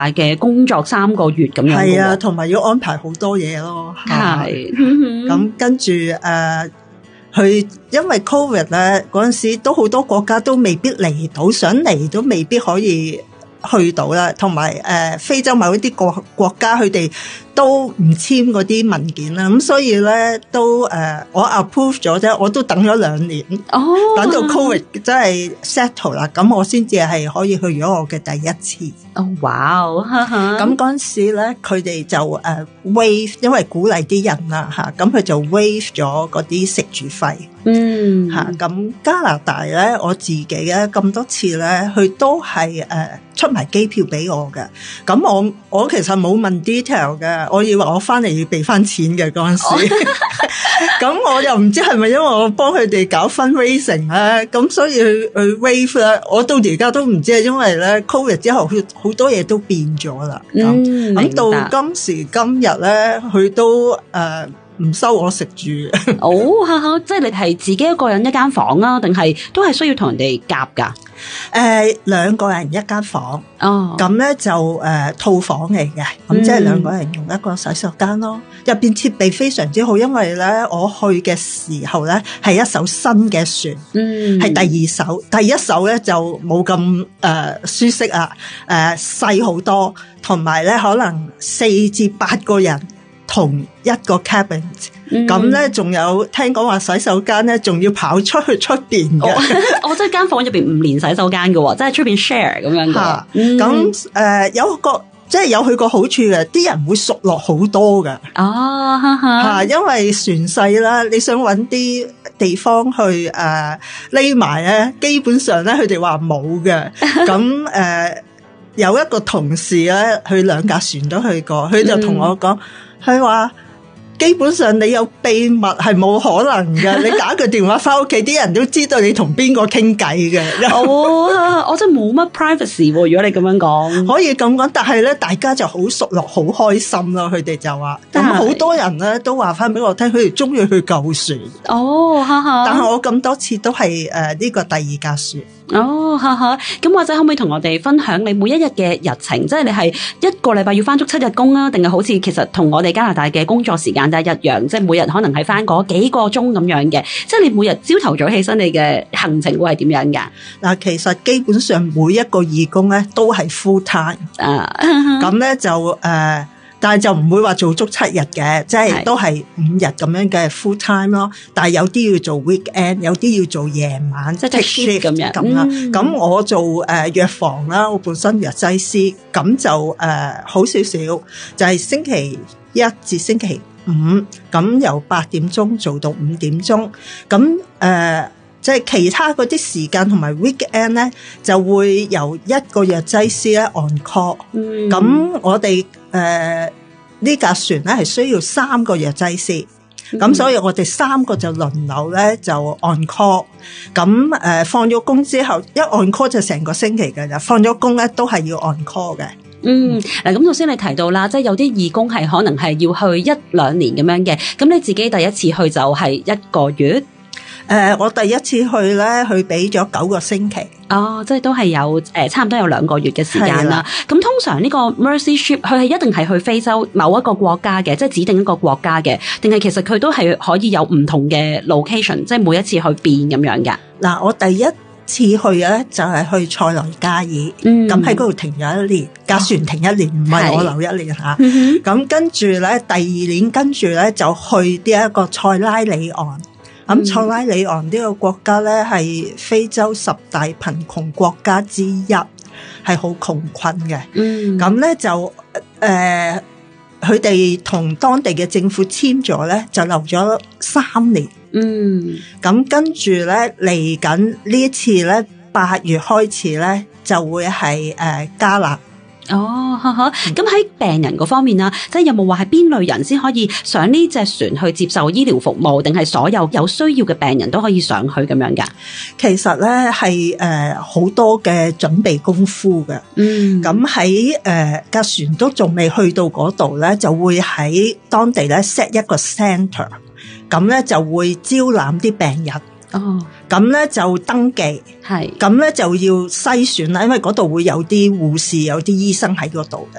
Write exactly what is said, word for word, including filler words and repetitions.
嘅工作三個月咁樣。 係啊，同埋要安排好多嘢咯。 係， 咁跟住誒，佢、呃、因為 Covid 咧嗰陣時都好多國家都未必嚟到，想嚟都未必可以去到啦，同埋誒非洲某一啲國國家佢哋都唔簽嗰啲文件啦，咁所以咧都誒、呃、我 approve 咗啫，我都等咗兩年，哦，等到 Covid 真係 settle 啦，咁我先至係可以去咗我嘅第一次。 哦，哇！ 咁嗰陣時咧，佢哋就誒、uh, waive， 因為鼓勵啲人啦嚇，咁佢就 waive 咗嗰啲食住費。嗯嚇，咁加拿大咧，我自己咧咁多次咧，佢都係誒、uh, 出埋機票俾我嘅。咁我我其實冇問 detail 嘅，我以為我翻嚟要俾翻錢嘅嗰陣時。咁我又唔知係咪因為我幫佢哋搞 fundraising 咧，咁所以去去 waive 咧，我到而家都唔知，因為咧 Covid 之後佢好多嘢都變咗啦。咁咁、嗯、到今時今日咧，佢都誒唔、呃、收我食住。 哦，哈哈，即係你係自己一個人一間房啊，定係都係需要同人哋夾噶？ 誒、呃，兩個人一間房。哦，咁咧就誒、呃、套房嚟嘅，咁即係兩個人用一個洗手間咯。入邊設備非常之好，因為咧我去嘅時候咧係一艘新嘅船，嗯，係第二艘，第一艘咧就冇咁誒舒適啊，誒細好多，同埋咧可能四至八個人同一個 cabin。咁咧，仲有聽講話洗手間咧，仲要跑出去出邊嘅。 我即係間房入邊唔連洗手間嘅，即係出邊 share 咁樣嘅。咁、 嗯、誒、呃、有個即係有佢個好處嘅，啲人會熟絡好多嘅。哦，吓，因為船細啦，你想搵啲地方去誒匿埋咧，基本上咧佢哋話冇嘅。咁誒、呃、有一個同事咧，去兩架船都去過，佢就同我講，佢、嗯、話。基本上你有秘密係冇可能嘅，你打個電話翻屋企，啲人都知道你同邊個傾偈嘅。哦， 我真係冇乜 privacy 喎。如果你咁樣講， 可以咁講，但係咧，大家就好熟絡，好開心咯。佢哋就話，咁好多人咧都話翻俾我聽，佢哋中意去舊船。哦，哈哈。但係我咁多次都係誒呢個第二架船。 哦，哈哈。咁或者可唔可以同我哋分享你每一日嘅日程？即係你係一個禮拜要翻足七日工啊，定係好似其實同我哋加拿大嘅工作時間都係一樣，即係每日可能係翻嗰幾個鐘咁樣嘅。即係你每日朝頭早起身，你嘅行程會係點樣噶？ 嗱，其實基本上每一個義工咧都係 full time 啊，咁咧就誒。呃但係就唔會話做足七日嘅，即係都係五日咁樣嘅 full time 咯。但係有啲要做 weekend， 有啲要做夜晚，即係 take shift 咁樣咁啦。咁、嗯、我做誒、呃、藥房啦，我本身藥劑師，咁就誒、呃、好少少，就係、是、星期一至星期五，咁由八點鐘做到五點鐘。咁誒。呃即係其他嗰啲時間同埋 weekend 咧，就會由一個藥劑師咧 on call。咁、嗯、我哋誒呢架船咧係需要三個藥劑師，咁、嗯、所以我哋三個就輪流咧就 on call。咁誒、呃、放咗工之後，一 on call 就成個星期嘅啦。放咗工咧都係要 on call 嘅。 嗯，嗱，咁頭先你提到啦，即係有啲義工係可能係要去一兩年咁樣嘅，咁你自己第一次去就係一個月。 誒、呃，我第一次去咧，佢俾咗九個星期。 哦，即係都係有誒、呃，差唔多有兩個月嘅時間啦。咁通常呢個 Mercy Ship 佢係一定係去非洲某一個國家嘅，即係指定一個國家嘅，定係其實佢都係可以有唔同嘅 location，即係每一次去變咁樣嘅。 嗱，我第一次去咧就係、是、去塞內加爾，咁喺嗰度停咗一年，架船停一年，唔、哦、係我留一年吓。咁跟住咧，第二年跟住咧就去呢一個塞拉利昂。咁塞拉利昂呢個國家咧係非洲十大貧窮國家之一，係好窮困嘅。嗯，咁咧就誒，佢哋同當地嘅政府簽咗咧，就留咗三年。嗯，咁跟住咧嚟緊呢一次咧，八月開始咧就會係誒加納。 哦，呵呵，咁喺病人嗰方面啊，即係有冇話係邊類人先可以上呢隻船去接受醫療服務，定係所有有需要嘅病人都可以上去咁樣噶？ 其實咧係誒好多嘅準備功夫嘅。嗯，咁喺誒架船都仲未去到嗰度咧，就會喺當地咧 set 一個 center， 咁咧就會招攬啲病人。 哦， 咁咧就登記， 係， 咁咧就要篩選啦，因為嗰度會有啲護士、有啲醫生喺嗰度嘅。